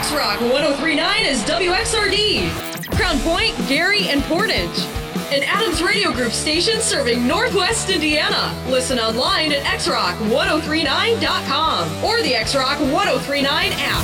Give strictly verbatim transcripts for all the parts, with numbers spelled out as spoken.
X-Rock one oh three point nine is W X R D. Crown Point, Gary, and Portage. An Adams Radio Group station serving Northwest Indiana. Listen online at x rock ten thirty-nine dot com or the X-Rock ten thirty-nine app.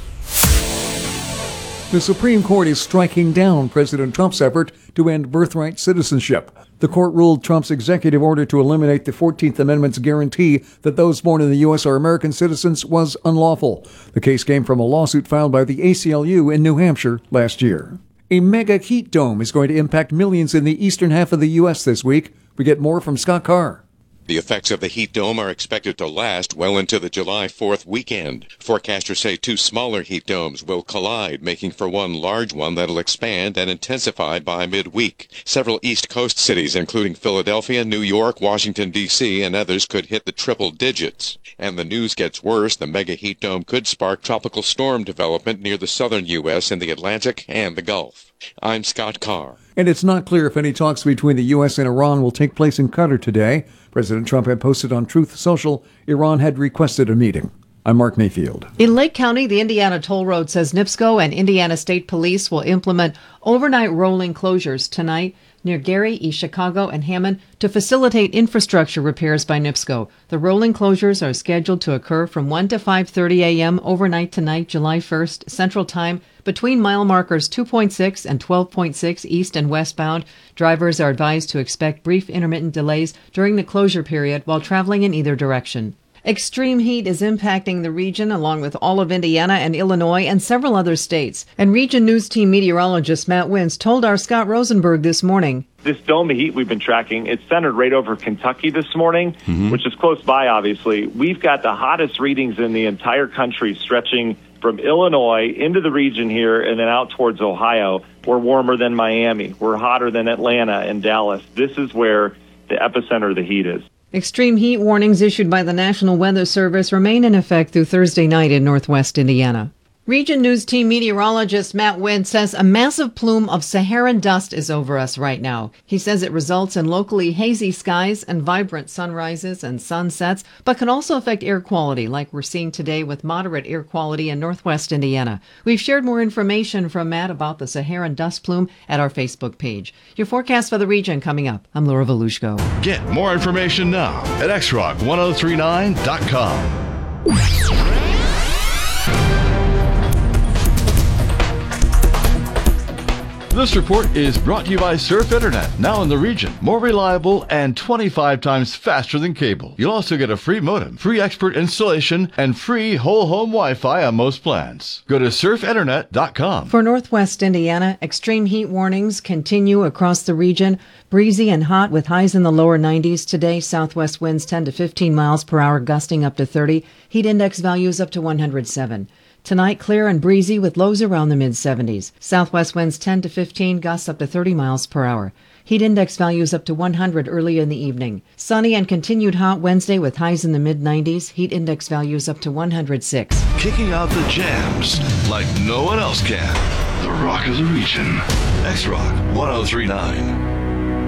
The Supreme Court is striking down President Trump's effort to end birthright citizenship. The court ruled Trump's executive order to eliminate the fourteenth Amendment's guarantee that those born in the U S are American citizens was unlawful. The case came from a lawsuit filed by the A C L U in New Hampshire last year. A mega heat dome is going to impact millions in the eastern half of the U S this week. We get more from Scott Carr. The effects of the heat dome are expected to last well into the July fourth weekend. Forecasters say two smaller heat domes will collide, making for one large one that'll expand and intensify by midweek. Several East Coast cities, including Philadelphia, New York, Washington, D C, and others, could hit the triple digits. And the news gets worse. The mega heat dome could spark tropical storm development near the southern U S in the Atlantic and the Gulf. I'm Scott Carr. And it's not clear if any talks between the U S and Iran will take place in Qatar today. President Trump had posted on Truth Social Iran had requested a meeting. I'm Mark Mayfield. In Lake County, the Indiana Toll Road says NIPSCO and Indiana State Police will implement overnight rolling closures tonight near Gary, East Chicago, and Hammond to facilitate infrastructure repairs by NIPSCO. The rolling closures are scheduled to occur from one to five thirty a.m. overnight tonight, July first, Central Time, between mile markers two point six and twelve point six east and westbound. Drivers are advised to expect brief intermittent delays during the closure period while traveling in either direction. Extreme heat is impacting the region along with all of Indiana and Illinois and several other states. And Region News Team meteorologist Matt Wins told our Scott Rosenberg this morning. This dome of heat we've been tracking, it's centered right over Kentucky this morning, mm-hmm. which is close by, obviously. We've got the hottest readings in the entire country stretching from Illinois into the region here and then out towards Ohio. We're warmer than Miami. We're hotter than Atlanta and Dallas. This is where the epicenter of the heat is. Extreme heat warnings issued by the National Weather Service remain in effect through Thursday night in northwest Indiana. Region News Team meteorologist Matt Wynn says a massive plume of Saharan dust is over us right now. He says it results in locally hazy skies and vibrant sunrises and sunsets, but can also affect air quality like we're seeing today with moderate air quality in northwest Indiana. We've shared more information from Matt about the Saharan dust plume at our Facebook page. Your forecast for the region coming up. I'm Laura Volushko. Get more information now at x rock ten thirty-nine dot com. This report is brought to you by Surf Internet, now in the region. More reliable and twenty-five times faster than cable. You'll also get a free modem, free expert installation, and free whole home Wi-Fi on most plans. Go to surf internet dot com. For northwest Indiana, extreme heat warnings continue across the region. Breezy and hot with highs in the lower nineties today. Southwest winds ten to fifteen miles per hour, gusting up to thirty. Heat index values up to one hundred seven. Tonight, clear and breezy with lows around the mid-seventies. Southwest winds ten to fifteen, gusts up to thirty miles per hour. Heat index values up to one hundred early in the evening. Sunny and continued hot Wednesday with highs in the mid-nineties. Heat index values up to one hundred six. Kicking out the jams like no one else can. The Rock of the Region. X-Rock ten thirty-nine.